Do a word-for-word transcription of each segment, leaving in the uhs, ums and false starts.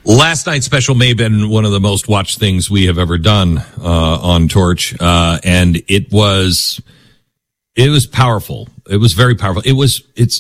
Last night's special may have been one of the most watched things we have ever done uh, on Torch, uh, and it was it was powerful. It was very powerful. It was it's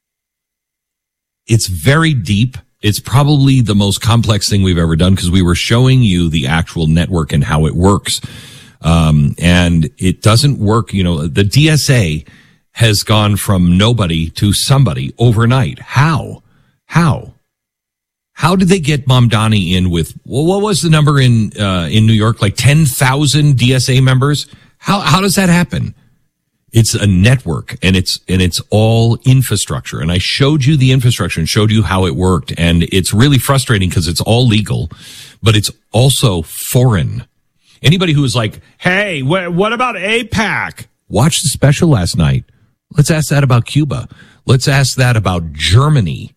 it's very deep. It's probably the most complex thing we've ever done because we were showing you the actual network and how it works, um, and it doesn't work. You know, the D S A has gone from nobody to somebody overnight. How? How? How did they get Mamdani in with, well, what was the number in, uh, in New York? Like ten thousand D S A members? How, how does that happen? It's a network and it's, and it's all infrastructure. And I showed you the infrastructure and showed you how it worked. And it's really frustrating because it's all legal, but it's also foreign. Anybody who was like, hey, wh- what about AIPAC? Watch the special last night. Let's ask that about Cuba. Let's ask that about Germany.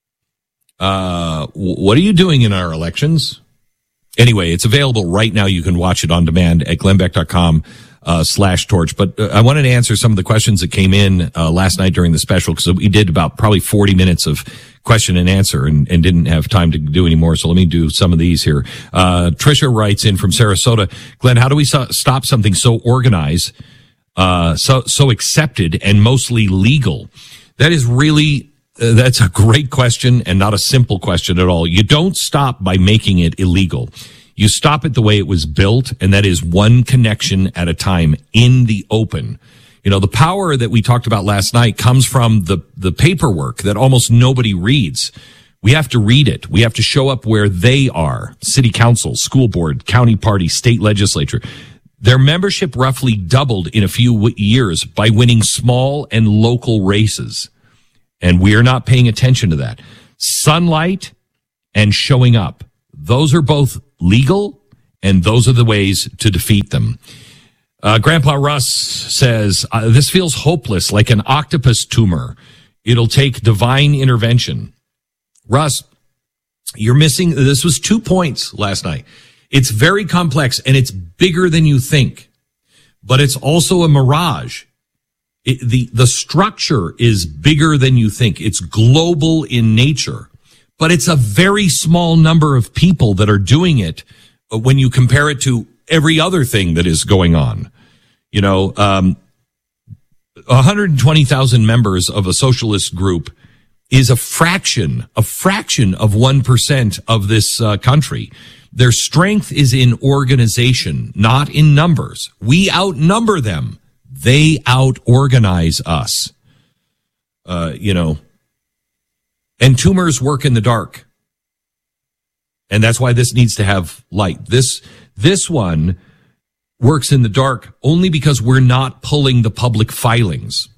Uh, what are you doing in our elections? Anyway, it's available right now. You can watch it on demand at glennbeck.com uh, slash torch. But uh, I wanted to answer some of the questions that came in uh, last night during the special because we did about probably forty minutes of question and answer and, and didn't have time to do any more. So let me do some of these here. Uh, Trisha writes in from Sarasota, Glenn, how do we so- stop something so organized, uh, so, so accepted and mostly legal? That is really... Uh, that's a great question and not a simple question at all. You don't stop by making it illegal. You stop it the way it was built, and that is one connection at a time in the open. You know, the power that we talked about last night comes from the, the paperwork that almost nobody reads. We have to read it. We have to show up where they are. City council, school board, county party, state legislature. Their membership roughly doubled in a few w- years by winning small and local races. And we are not paying attention to that. Sunlight and showing up. Those are both legal, and those are the ways to defeat them. Uh, Grandpa Russ says, uh, this feels hopeless, like an octopus tumor. It'll take divine intervention. Russ, you're missing, this was two points last night. It's very complex, and it's bigger than you think. But it's also a mirage. It, the, the structure is bigger than you think. It's global in nature, but it's a very small number of people that are doing it when you compare it to every other thing that is going on. You know, um, one hundred twenty thousand members of a socialist group is a fraction, a fraction of one percent of this uh, country. Their strength is in organization, not in numbers. We outnumber them. They out-organize us, uh, you know, and tumors work in the dark. And that's why this needs to have light. This, this one works in the dark only because we're not pulling the public filings.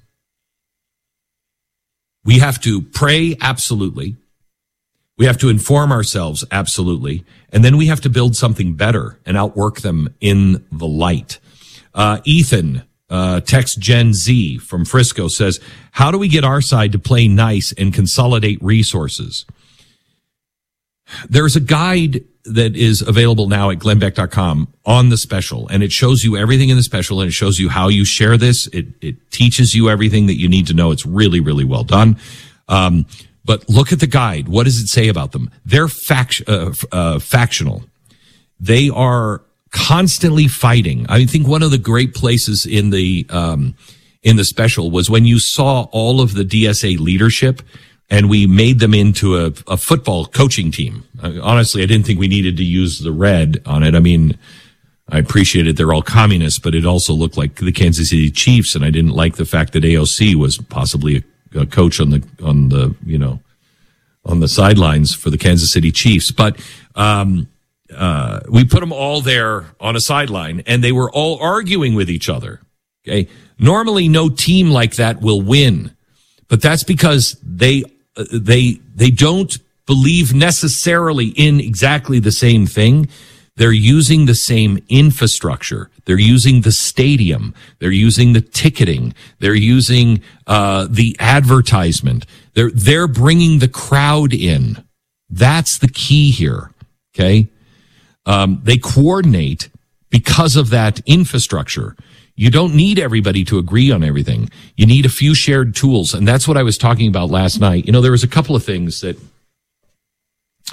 We have to pray, absolutely. We have to inform ourselves, absolutely. And then we have to build something better and outwork them in the light. Uh, Ethan, Uh, text Gen Z from Frisco says, how do we get our side to play nice and consolidate resources? There's a guide that is available now at glennbeck dot com on the special, and it shows you everything in the special, and it shows you how you share this. It, it teaches you everything that you need to know. It's really, really well done. Um, but look at the guide. What does it say about them? They're fact, uh, uh, factional. They are constantly fighting. I think one of the great places in the um in the special was when you saw all of the D S A leadership and we made them into a, a football coaching team. Uh, honestly, I didn't think we needed to use the red on it. I mean, I appreciated they're all communists, but it also looked like the Kansas City Chiefs, and I didn't like the fact that A O C was possibly a, a coach on the on the you know on the sidelines for the Kansas City Chiefs. But um Uh, we put them all there on a sideline, and they were all arguing with each other. Okay. Normally, no team like that will win, but that's because they, uh, they, they don't believe necessarily in exactly the same thing. They're using the same infrastructure. They're using the stadium. They're using the ticketing. They're using, uh, the advertisement. They're, they're bringing the crowd in. That's the key here. Okay. Um, they coordinate because of that infrastructure. You don't need everybody to agree on everything. You need a few shared tools. And that's what I was talking about last night. You know, there was a couple of things that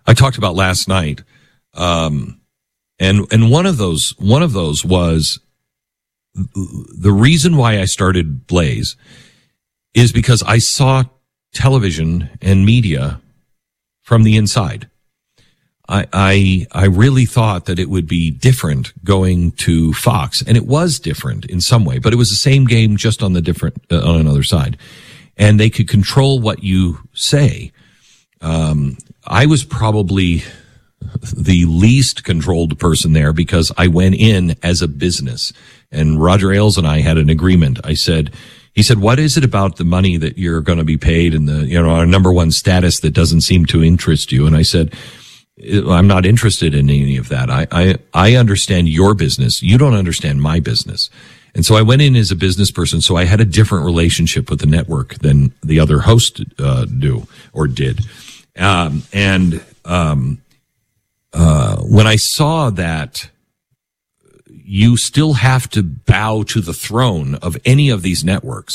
I talked about last night. Um, and, and one of those, one of those was the reason why I started Blaze is because I saw television and media from the inside. I, I, I really thought that it would be different going to Fox, and it was different in some way, but it was the same game just on the different, uh, on another side. And they could control what you say. Um, I was probably the least controlled person there because I went in as a business, and Roger Ailes and I had an agreement. I said, he said, what is it about the money that you're going to be paid and the, you know, our number one status that doesn't seem to interest you? And I said, I'm not interested in any of that. I, I, I understand your business. You don't understand my business. And so I went in as a business person. So I had a different relationship with the network than the other host, uh, do or did. Um, and, um, uh, when I saw that you still have to bow to the throne of any of these networks,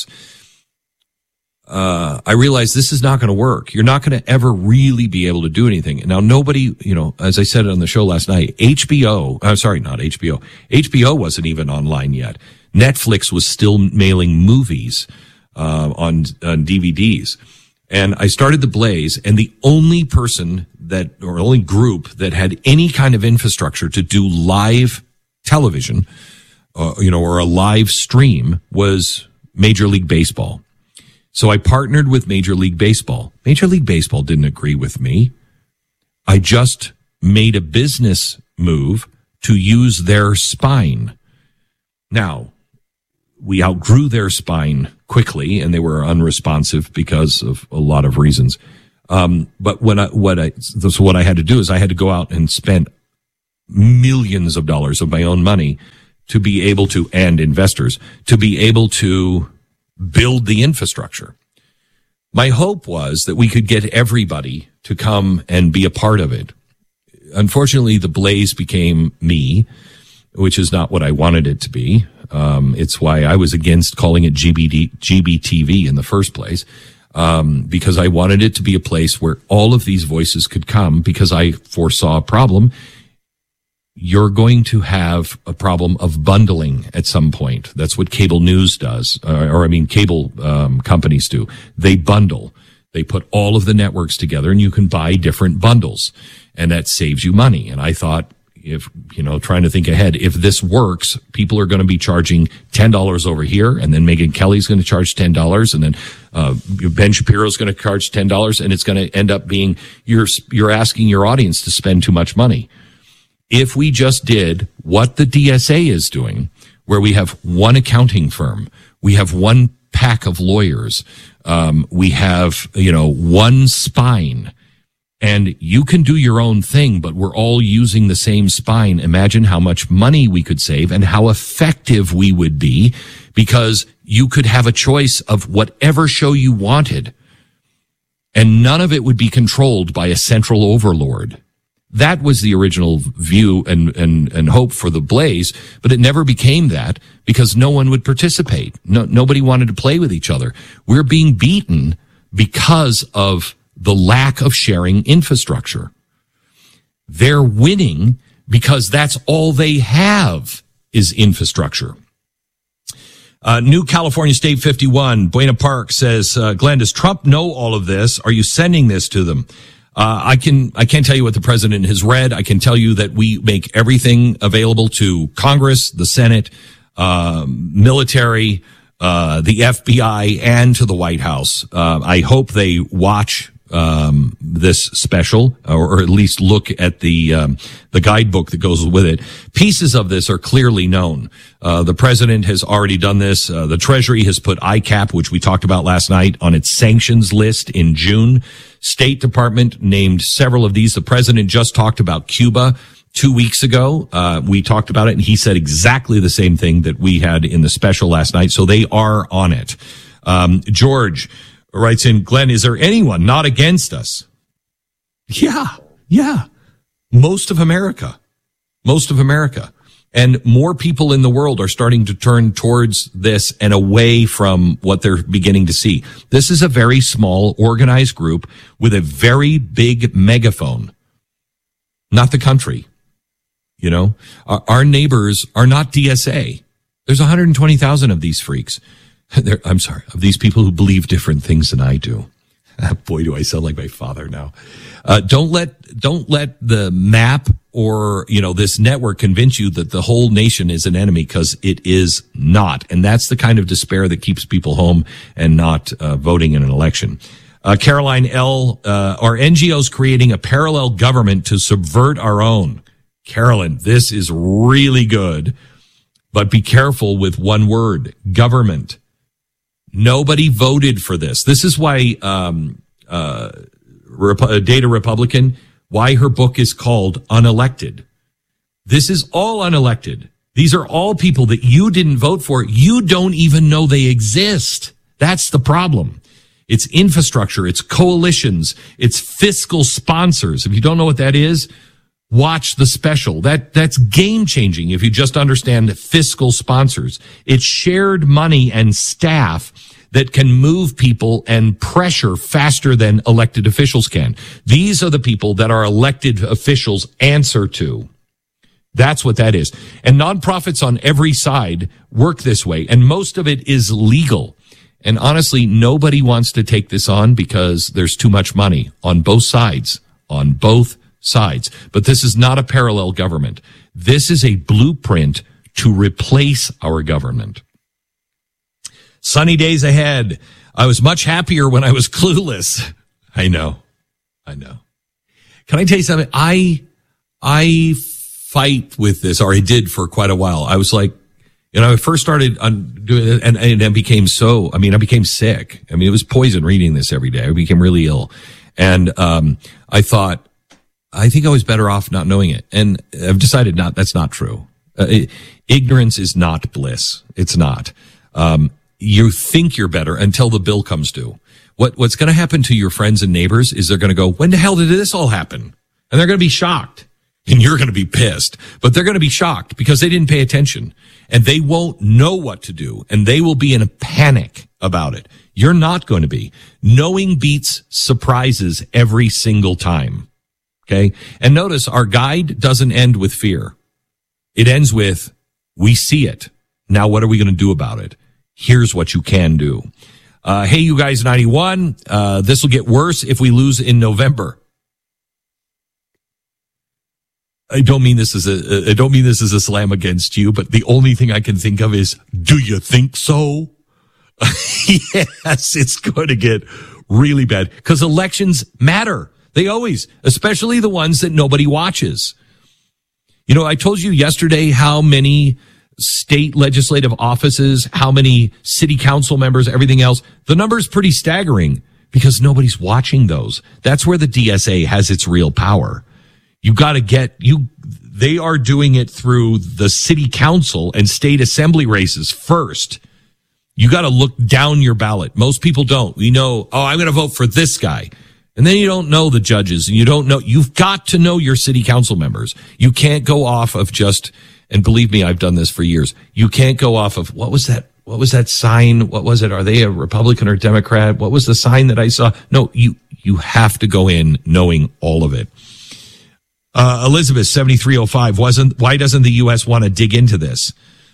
Uh, I realized this is not going to work. You're not going to ever really be able to do anything. Now, nobody, you know, as I said on the show last night, H B O, I'm sorry, not H B O. H B O wasn't even online yet. Netflix was still mailing movies, uh, on, on D V Ds. And I started the Blaze, and the only person that, or only group that had any kind of infrastructure to do live television, uh, you know, or a live stream was Major League Baseball. So I partnered with Major League Baseball. Major League Baseball didn't agree with me. I just made a business move to use their spine. Now, we outgrew their spine quickly, and they were unresponsive because of a lot of reasons. Um, but when I, what I, so what I had to do is I had to go out and spend millions of dollars of my own money to be able to, and investors, to be able to build the infrastructure. My hope was that we could get everybody to come and be a part of it. Unfortunately, the Blaze became me, which is not what I wanted it to be. Um, it's why I was against calling it G B D, G B T V in the first place, um, because I wanted it to be a place where all of these voices could come, because I foresaw a problem. You're going to have a problem of bundling at some point. That's what cable news does, or, or I mean, cable um, companies do. They bundle. They put all of the networks together, and you can buy different bundles, and that saves you money. And I thought, if, you know, trying to think ahead, if this works, people are going to be charging ten dollars over here, and then Megyn Kelly's going to charge ten dollars, and then uh, Ben Shapiro's going to charge ten dollars, and it's going to end up being you're you're asking your audience to spend too much money. If we just did what the D S A is doing, where we have one accounting firm, we have one pack of lawyers, um, we have, you know, one spine, and you can do your own thing, but we're all using the same spine. Imagine how much money we could save and how effective we would be, because you could have a choice of whatever show you wanted, and none of it would be controlled by a central overlord. That was the original view and, and, and hope for the Blaze, but it never became that because no one would participate. No, nobody wanted to play with each other. We're being beaten because of the lack of sharing infrastructure. They're winning because that's all they have is infrastructure. Uh, New California State fifty-one, Buena Park says, uh, Glenn, does Trump know all of this? Are you sending this to them? Uh, I can, I can't tell you what the president has read. I can tell you that we make everything available to Congress, the Senate, uh, military, uh, the F B I, and to the White House. Uh, I hope they watch, um, this special, or, or at least look at the, um, the guidebook that goes with it. Pieces of this are clearly known. Uh, the president has already done this. Uh, the Treasury has put I CAP, which we talked about last night, on its sanctions list in June. State Department named several of these. The president just talked about Cuba two weeks ago. Uh, we talked about it, and he said exactly the same thing that we had in the special last night. So they are on it. Um, George writes in, Glenn, is there anyone not against us? Yeah, yeah. Most of America. Most of America. And more people in the world are starting to turn towards this and away from what they're beginning to see. This is a very small, organized group with a very big megaphone. not the country. You know, our, our neighbors are not D S A. There's one hundred twenty thousand of these freaks. They're, I'm sorry, of these people who believe different things than I do. Boy, do I sound like my father now. Uh, don't let, don't let the map or, you know, this network convince you that the whole nation is an enemy, because it is not. And that's the kind of despair that keeps people home and not uh, voting in an election. Uh, Caroline L., uh, are N G Os creating a parallel government to subvert our own? Carolyn, this is really good, but be careful with one word, government. Nobody voted for this. This is why um, uh, Rep- Data Republican, why her book is called Unelected. This is all unelected. These are all people that you didn't vote for. You don't even know they exist. That's the problem. It's infrastructure. It's coalitions. It's fiscal sponsors. If you don't know what that is, watch the special. That, that's game changing if you just understand fiscal sponsors. It's shared money and staff that can move people and pressure faster than elected officials can. These are the people that our elected officials answer to. That's what that is. And nonprofits on every side work this way, and most of it is legal. And honestly, nobody wants to take this on because there's too much money on both sides, on both sides. But this is not a parallel government. This is a blueprint to replace our government. Sunny days ahead. I was much happier when I was clueless. I know. I know. Can I tell you something? I, I fight with this, or I did for quite a while. I was like, you know, I first started on doing it and, and then became so, I mean, I became sick. I mean, it was poison reading this every day. I became really ill. And, um, I thought, I think I was better off not knowing it. And I've decided not, that's not true. Uh, it, ignorance is not bliss. It's not. Um, you think you're better until the bill comes due. What, what's going to happen to your friends and neighbors is they're going to go, when the hell did this all happen? And they're going to be shocked. And you're going to be pissed, but they're going to be shocked because they didn't pay attention, and they won't know what to do, and they will be in a panic about it. You're not going to be. Knowing beats surprises every single time. Okay. And notice our guide doesn't end with fear. It ends with, we see it. Now, what are we going to do about it? Here's what you can do. Uh, hey, you guys, ninety-one, uh, this will get worse if we lose in November. I don't mean this as a, I don't mean this as a slam against you, but the only thing I can think of is, do you think so? Yes, it's going to get really bad because elections matter. They always, especially the ones that nobody watches. You know, I told you yesterday how many state legislative offices, how many city council members, everything else. The number is pretty staggering because nobody's watching those. That's where the D S A has its real power. You got to get you. They are doing it through the city council and state assembly races first. You got to look down your ballot. Most people don't. You know, oh, I'm going to vote for this guy. And then you don't know the judges and you don't know. You've got to know your city council members. You can't go off of just, and believe me, I've done this for years. You can't go off of, what was that? What was that sign? What was it? Are they a Republican or Democrat? What was the sign that I saw? No, you, you have to go in knowing all of it. Uh, Elizabeth, seventy-three oh five, wasn't, why doesn't the U S want to dig into this?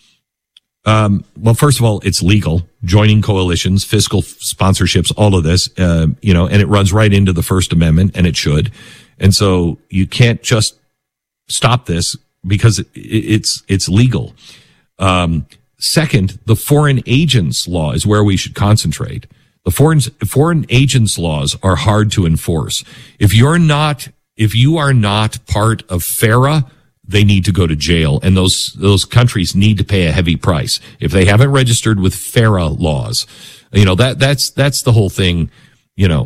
Um, well, first of all, it's legal, joining coalitions, fiscal sponsorships, all of this, uh, you know, and it runs right into the First Amendment, and it should. And so you can't just stop this because it, it's, it's legal. Um, second, the foreign agents law is where we should concentrate. The foreign, foreign agents laws are hard to enforce. If you're not If you are not part of FARA, they need to go to jail, and those those countries need to pay a heavy price if they haven't registered with FARA laws. You know, that that's that's the whole thing. You know,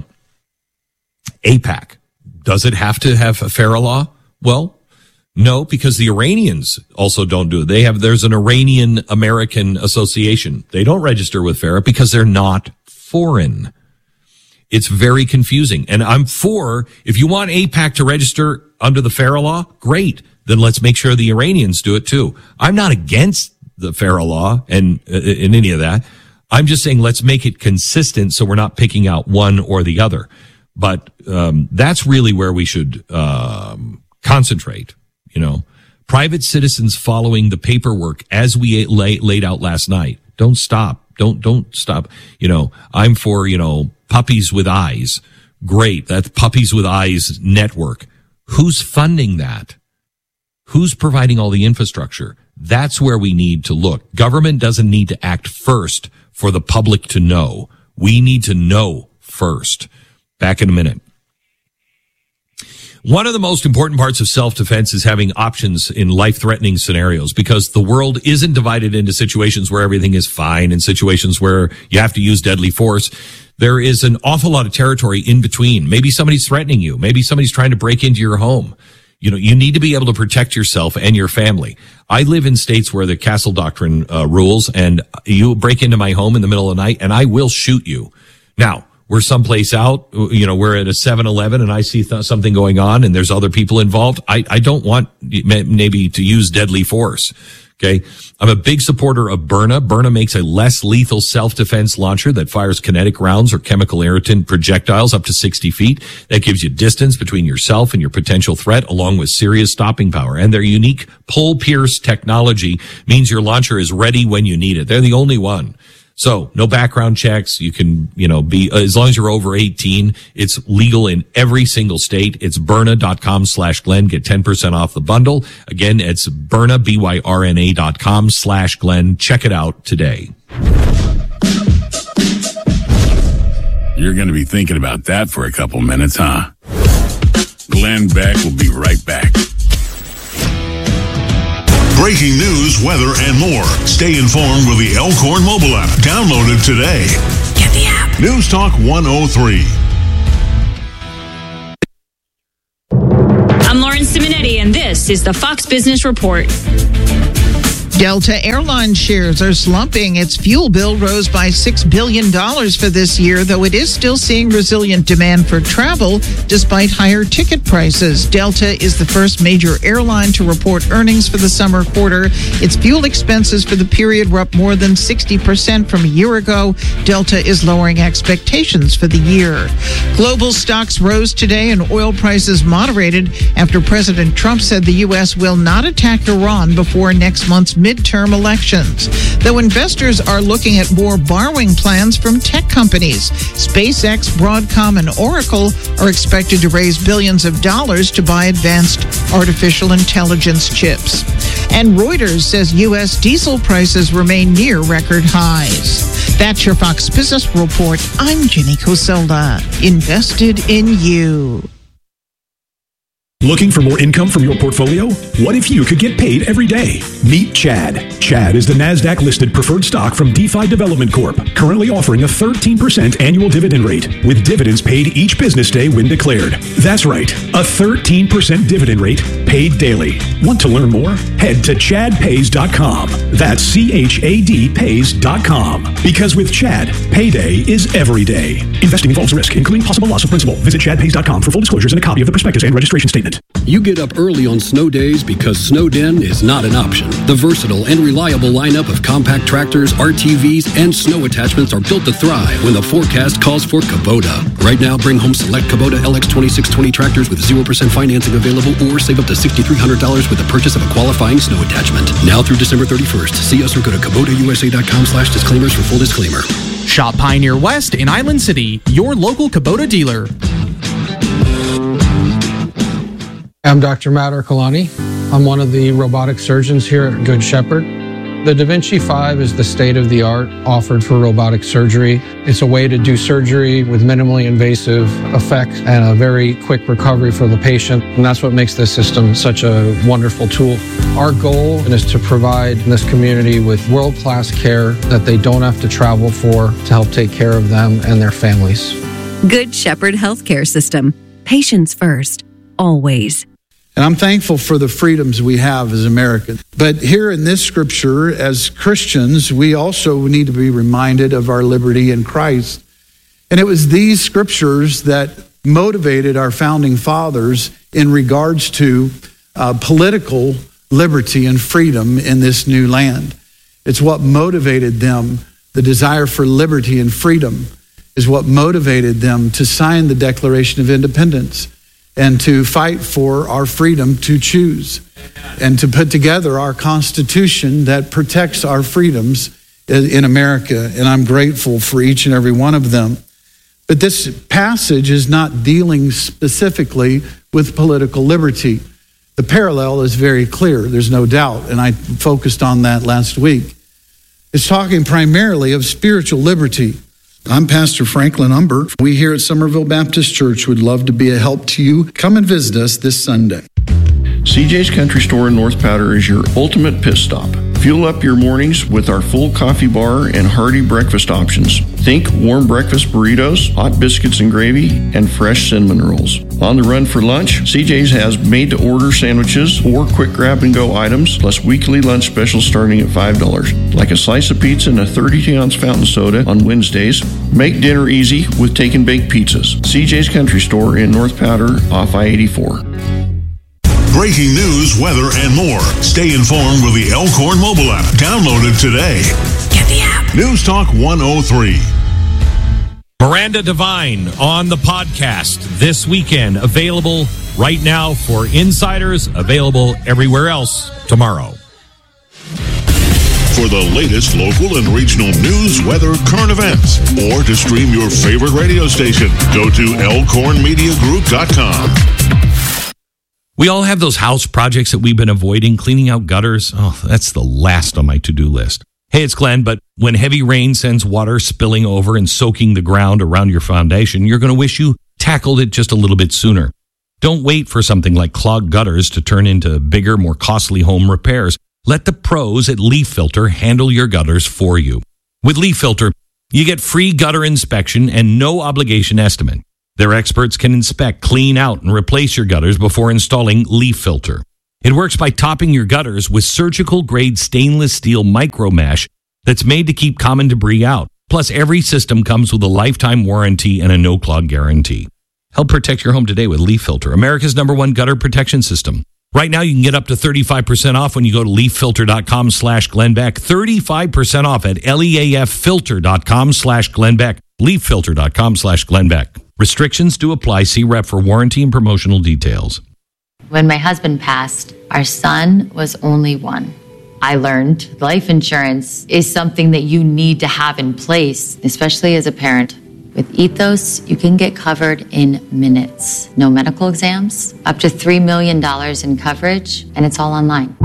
AIPAC, does it have to have a FARA law? Well, no, because the Iranians also don't do it. They have there's an Iranian American Association. They don't register with FARA because they're not foreign. It's very confusing. And I'm for, if you want AIPAC to register under the FARA law, great. Then let's make sure the Iranians do it too. I'm not against the FARA law and uh, in any of that. I'm just saying let's make it consistent so we're not picking out one or the other. But um, that's really where we should um, concentrate, you know. Private citizens following the paperwork as we lay, laid out last night. Don't stop. Don't, don't stop. You know, I'm for, you know, Puppies with Eyes. Great. That's Puppies with Eyes network. Who's funding that? Who's providing all the infrastructure? That's where we need to look. Government doesn't need to act first for the public to know. We need to know first. Back in a minute. One of the most important parts of self-defense is having options in life-threatening scenarios, because the world isn't divided into situations where everything is fine and situations where you have to use deadly force. There is an awful lot of territory in between. Maybe somebody's threatening you. Maybe somebody's trying to break into your home. You know, you need to be able to protect yourself and your family. I live in states where the Castle Doctrine uh, rules, and you break into my home in the middle of the night and I will shoot you. Now, we're someplace out, you know, we're at a seven eleven and I see th- something going on and there's other people involved. I, I don't want maybe to use deadly force. Okay. I'm a big supporter of Byrna. Byrna makes a less lethal self-defense launcher that fires kinetic rounds or chemical irritant projectiles up to sixty feet. That gives you distance between yourself and your potential threat, along with serious stopping power. And their unique pull-pierce technology means your launcher is ready when you need it. They're the only one. So no background checks. You can, you know, be, as long as you're over eighteen, it's legal in every single state. It's Byrna.com slash Glenn. Get ten percent off the bundle. Again, it's Byrna, B Y R N A dot com slash Glenn. Check it out today. You're going to be thinking about that for a couple minutes, huh? Glenn Beck will be right back. Breaking news, weather, and more. Stay informed with the Elkhorn mobile app. Download it today. Get the app. News Talk one oh three. I'm Lauren Simonetti, and this is the Fox Business Report. Delta Airlines shares are slumping. Its fuel bill rose by six billion dollars for this year, though it is still seeing resilient demand for travel despite higher ticket prices. Delta is the first major airline to report earnings for the summer quarter. Its fuel expenses for the period were up more than sixty percent from a year ago. Delta is lowering expectations for the year. Global stocks rose today and oil prices moderated after President Trump said the U S will not attack Iran before next month's midterm elections, though investors are looking at more borrowing plans from tech companies. SpaceX, Broadcom, and Oracle are expected to raise billions of dollars to buy advanced artificial intelligence chips. And Reuters says U S diesel prices remain near record highs. That's your Fox Business Report. I'm Jenny Coselda. Invested in you. Looking for more income from your portfolio? What if you could get paid every day? Meet Chad. Chad is the NASDAQ-listed preferred stock from DeFi Development Corp, currently offering a thirteen percent annual dividend rate, with dividends paid each business day when declared. That's right, a thirteen percent dividend rate paid daily. Want to learn more? Head to chad pays dot com. That's C H A D pays dot com. Because with Chad, payday is every day. Investing involves risk, including possible loss of principal. Visit chad pays dot com for full disclosures and a copy of the prospectus and registration statement. You get up early on snow days because snowed in is not an option. The versatile and reliable lineup of compact tractors, R T Vs, and snow attachments are built to thrive when the forecast calls for Kubota. Right now, bring home select Kubota L X twenty-six twenty tractors with zero percent financing available, or save up to six thousand three hundred dollars with the purchase of a qualifying snow attachment. Now through December thirty-first. See us or go to Kubota U S A dot com slash disclaimers for full disclaimer. Shop Pioneer West in Island City, your local Kubota dealer. I'm Doctor Matt Ercolani. I'm one of the robotic surgeons here at Good Shepherd. The Da Vinci five is the state-of-the-art offered for robotic surgery. It's a way to do surgery with minimally invasive effects and a very quick recovery for the patient. And that's what makes this system such a wonderful tool. Our goal is to provide this community with world-class care that they don't have to travel for to help take care of them and their families. Good Shepherd Healthcare System. Patients first, always. And I'm thankful for the freedoms we have as Americans. But here in this scripture, as Christians, we also need to be reminded of our liberty in Christ. And it was these scriptures that motivated our founding fathers in regards to uh, political liberty and freedom in this new land. It's what motivated them. The desire for liberty and freedom is what motivated them to sign the Declaration of Independence. and to fight for our freedom to choose and to put together our Constitution that protects our freedoms in America. And I'm grateful for each and every one of them. But this passage is not dealing specifically with political liberty. The parallel is very clear, there's no doubt, and I focused on that last week. It's talking primarily of spiritual liberty. I'm Pastor Franklin Umber. We here at Somerville Baptist Church would love to be a help to you. Come and visit us this Sunday. C J's Country Store in North Powder is your ultimate pit stop. Fuel up your mornings with our full coffee bar and hearty breakfast options. Think warm breakfast burritos, hot biscuits and gravy, and fresh cinnamon rolls. On the run for lunch, C J's has made-to-order sandwiches or quick grab-and-go items, plus weekly lunch specials starting at five dollars, like a slice of pizza and a thirty-two ounce fountain soda on Wednesdays. Make dinner easy with take-and-bake pizzas. C J's Country Store in North Powder off I eighty-four. Breaking news, weather, and more. Stay informed with the Elkhorn mobile app. Download it today. Get the app. News Talk one oh three. Miranda Devine on the podcast this weekend. Available right now for insiders. Available everywhere else tomorrow. For the latest local and regional news, weather, current events, or to stream your favorite radio station, go to elkhorn media group dot com. We all have those house projects that we've been avoiding, cleaning out gutters. Oh, that's the last on my to-do list. Hey, it's Glenn, but when heavy rain sends water spilling over and soaking the ground around your foundation, you're going to wish you tackled it just a little bit sooner. Don't wait for something like clogged gutters to turn into bigger, more costly home repairs. Let the pros at Leaf Filter handle your gutters for you. With Leaf Filter, you get free gutter inspection and no obligation estimate. Their experts can inspect, clean out, and replace your gutters before installing Leaf Filter. It works by topping your gutters with surgical-grade stainless steel micro mesh that's made to keep common debris out. Plus, every system comes with a lifetime warranty and a no-clog guarantee. Help protect your home today with Leaf Filter, America's number one gutter protection system. Right now, you can get up to thirty-five percent off when you go to leaf filter dot com slash Glenn Beck. thirty-five percent off at leaf filter dot com slash Glenn Beck. leaf filter dot com slash Glenn Beck. Restrictions do apply. See rep for warranty and promotional details. When my husband passed, our son was only one. I learned life insurance is something that you need to have in place, especially as a parent. With Ethos, you can get covered in minutes. No medical exams, up to three million dollars in coverage, and it's all online.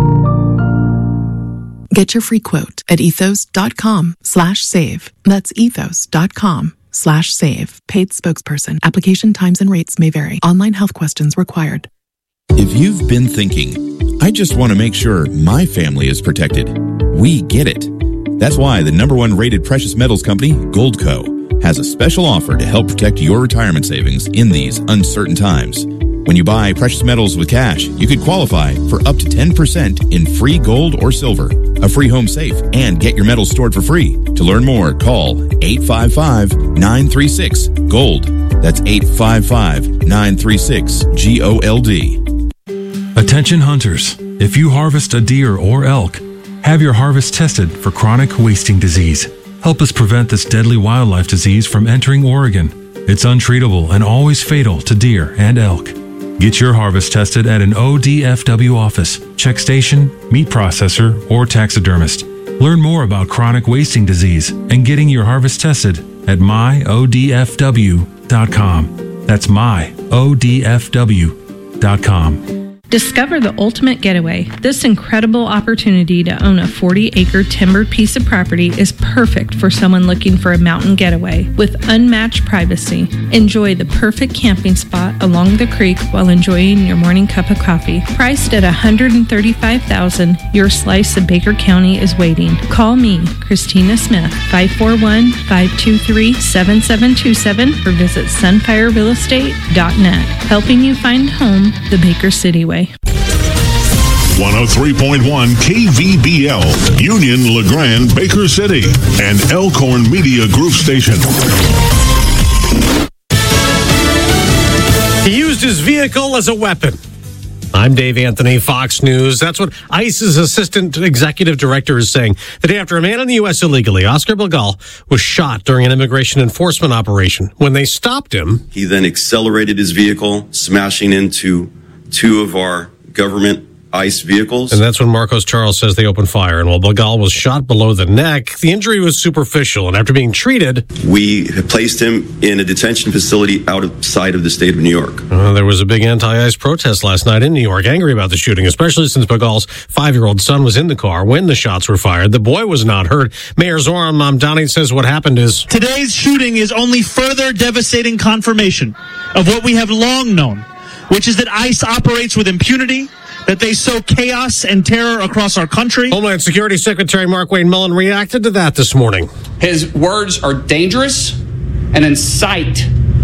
Get your free quote at ethos dot com slash save. That's ethos dot com slash save. Paid spokesperson. Application times and rates may vary. Online health questions required. If you've been thinking, I just want to make sure my family is protected, we get it. That's why the number one rated precious metals company, Goldco, has a special offer to help protect your retirement savings in these uncertain times. When you buy precious metals with cash, you could qualify for up to ten percent in free gold or silver, a free home safe, and get your metals stored for free. To learn more, call eight five five, nine three six, GOLD. That's eight five five, nine three six, G O L D. Attention hunters, if you harvest a deer or elk, have your harvest tested for chronic wasting disease. Help us prevent this deadly wildlife disease from entering Oregon. It's untreatable and always fatal to deer and elk. Get your harvest tested at an O D F W office, check station, meat processor, or taxidermist. Learn more about chronic wasting disease and getting your harvest tested at my O D F W dot com. That's my O D F W dot com. Discover the ultimate getaway. This incredible opportunity to own a forty acre timbered piece of property is perfect for someone looking for a mountain getaway with unmatched privacy. Enjoy the perfect camping spot along the creek while enjoying your morning cup of coffee. Priced at one hundred thirty-five thousand dollars, your slice of Baker County is waiting. Call me, Christina Smith, five four one, five two three, seven seven two seven or visit sunfire real estate dot net. Helping you find home the Baker City way. one oh three point one K V B L, Union, LeGrand, Baker City, and Elkhorn Media Group Station. He used his vehicle as a weapon. I'm Dave Anthony, Fox News. That's what ICE's assistant executive director is saying. The day after a man in the U S illegally, Oscar Bilgal, was shot during an immigration enforcement operation. When they stopped him, he then accelerated his vehicle, smashing into two of our government ICE vehicles. And that's when Marcos Charles says they opened fire. And while Bilgal was shot below the neck, the injury was superficial. And after being treated, we placed him in a detention facility outside of the state of New York. Uh, there was a big anti-ICE protest last night in New York, angry about the shooting, especially since Bilgal's five-year-old son was in the car when the shots were fired. The boy was not hurt. Mayor Zoran Mamdani says what happened is... Today's shooting is only further devastating confirmation of what we have long known, which is that ICE operates with impunity, that they sow chaos and terror across our country. Homeland Security Secretary Markwayne Mullin reacted to that this morning. His words are dangerous and incite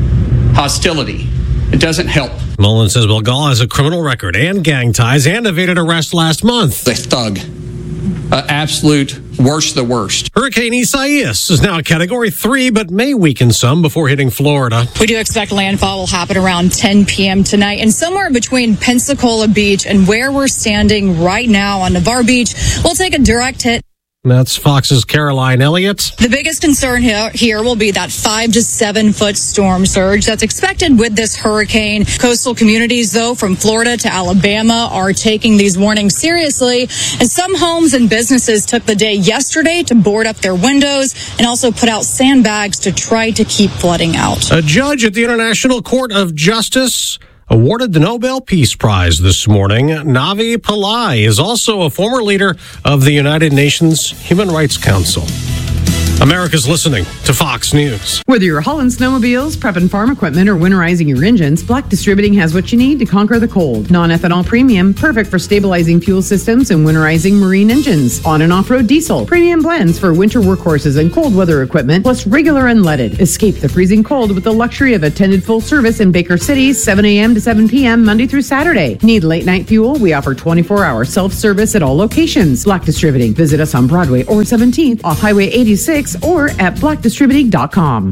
hostility. It doesn't help. Mullin says Bilgal has a criminal record and gang ties and evaded arrest last month. A thug. Uh, absolute worst the worst. Hurricane Isaias is now a Category three, but may weaken some before hitting Florida. We do expect landfall will happen around ten p.m. tonight, and somewhere between Pensacola Beach and where we're standing right now on Navarre Beach, we'll take a direct hit. That's Fox's Caroline Elliott. The biggest concern here, here will be that five to seven foot storm surge that's expected with this hurricane. Coastal communities, though, from Florida to Alabama are taking these warnings seriously. And some homes and businesses took the day yesterday to board up their windows and also put out sandbags to try to keep flooding out. A judge at the International Court of Justice awarded the Nobel Peace Prize this morning. Navi Pillai is also a former leader of the United Nations Human Rights Council. America's listening to Fox News. Whether you're hauling snowmobiles, prepping farm equipment, or winterizing your engines, Black Distributing has what you need to conquer the cold. Non-ethanol premium, perfect for stabilizing fuel systems and winterizing marine engines. On- and off-road diesel, premium blends for winter workhorses and cold weather equipment, plus regular unleaded. Escape the freezing cold with the luxury of attended full service in Baker City, seven a.m. to seven p.m. Monday through Saturday. Need late night fuel? We offer twenty-four hour self-service at all locations. Black Distributing. Visit us on Broadway or seventeenth off Highway eighty-six or at black distributing dot com.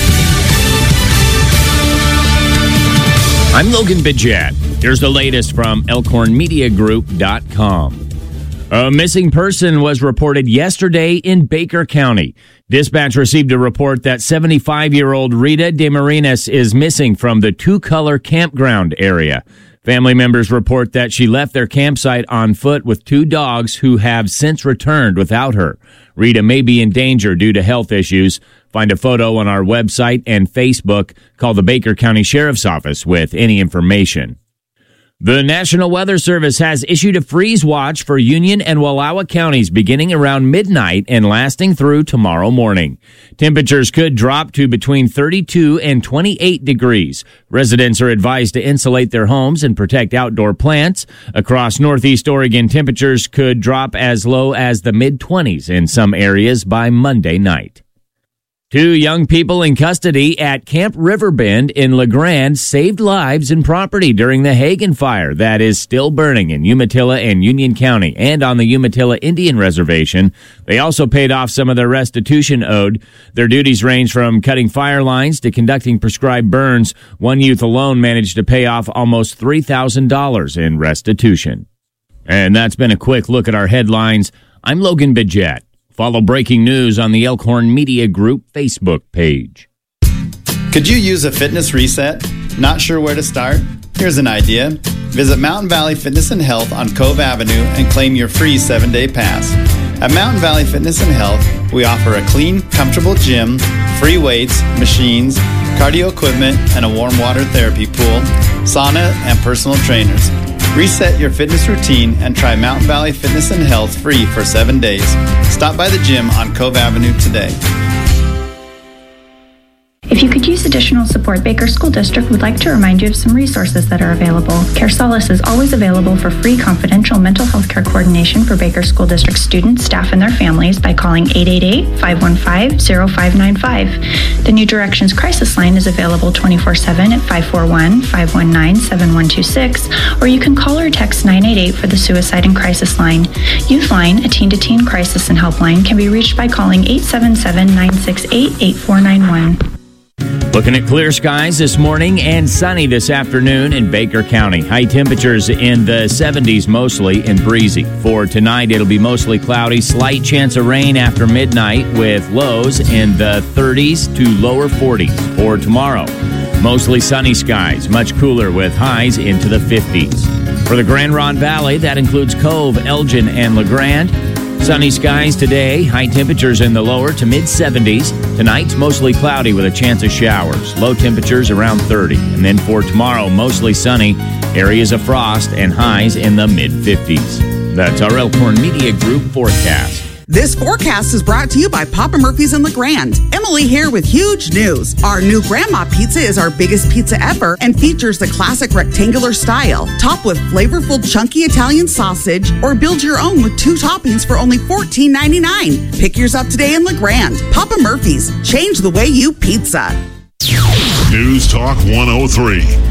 I'm Logan Bidget. Here's the latest from elkhorn media group dot com. A missing person was reported yesterday in Baker County. Dispatch received a report that seventy-five-year-old Rita DeMarinis is missing from the Two Color campground area. Family members report that she left their campsite on foot with two dogs who have since returned without her. Rita may be in danger due to health issues. Find a photo on our website and Facebook. Call the Baker County Sheriff's Office with any information. The National Weather Service has issued a freeze watch for Union and Wallowa counties beginning around midnight and lasting through tomorrow morning. Temperatures could drop to between thirty-two and twenty-eight degrees. Residents are advised to insulate their homes and protect outdoor plants. Across Northeast Oregon, temperatures could drop as low as the mid-twenties in some areas by Monday night. Two young people in custody at Camp Riverbend in LeGrand saved lives and property during the Hagen fire that is still burning in Umatilla and Union County and on the Umatilla Indian Reservation. They also paid off some of their restitution owed. Their duties range from cutting fire lines to conducting prescribed burns. One youth alone managed to pay off almost three thousand dollars in restitution. And that's been a quick look at our headlines. I'm Logan Bidget. Follow breaking news on the Elkhorn Media Group Facebook page. Could you use a fitness reset? Not sure where to start? Here's an idea. Visit Mountain Valley Fitness and Health on Cove Avenue and claim your free seven-day pass. At Mountain Valley Fitness and Health, we offer a clean, comfortable gym, free weights, machines, cardio equipment, and a warm water therapy pool, sauna, and personal trainers. Reset your fitness routine and try Mountain Valley Fitness and Health free for seven days. Stop by the gym on Cove Avenue today. If you could use additional support, Baker School District would like to remind you of some resources that are available. Care Solace is always available for free confidential mental health care coordination for Baker School District students, staff, and their families by calling eight eight eight, five one five, zero five nine five. The New Directions Crisis Line is available twenty-four seven at five four one, five one nine, seven one two six, or you can call or text nine eight eight for the Suicide and Crisis Line. Youth Line, a teen-to-teen crisis and helpline, can be reached by calling eight seven seven, nine six eight, eight four nine one. Looking at clear skies this morning and sunny this afternoon in Baker County. High temperatures in the seventies mostly and breezy. For tonight, it'll be mostly cloudy. Slight chance of rain after midnight with lows in the thirties to lower forties. For tomorrow, mostly sunny skies. Much cooler with highs into the fifties. For the Grand Ronde Valley, that includes Cove, Elgin, and LeGrand. Sunny skies today, high temperatures in the lower to mid-seventies. Tonight's mostly cloudy with a chance of showers. Low temperatures around thirty. And then for tomorrow, mostly sunny, areas of frost, and highs in the mid-fifties. That's our Elkhorn Media Group forecast. This forecast is brought to you by Papa Murphy's in LeGrand. Emily here with huge news. Our new Grandma Pizza is our biggest pizza ever and features the classic rectangular style, topped with flavorful chunky Italian sausage, or build your own with two toppings for only fourteen ninety-nine. Pick yours up today in LeGrand. Papa Murphy's, change the way you pizza. News Talk one oh three.